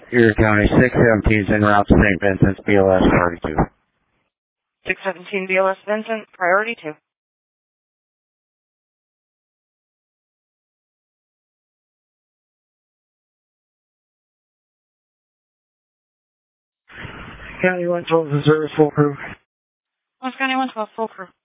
Erie County 617 is en route to St. Vincent's, BLS priority 2. 617 BLS Vincent, priority 2. County 112 is service full crew. Orange County 112, full crew.